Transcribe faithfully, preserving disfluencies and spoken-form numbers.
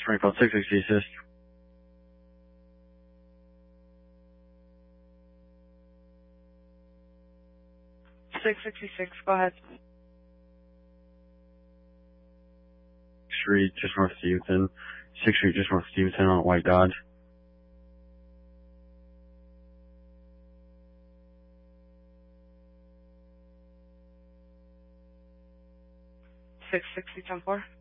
twenty called six sixty assist. six sixty-six, go ahead. Street, just north of Stevenson. sixth Street, just north of Stevenson on a white Dodge. six sixty, ten four.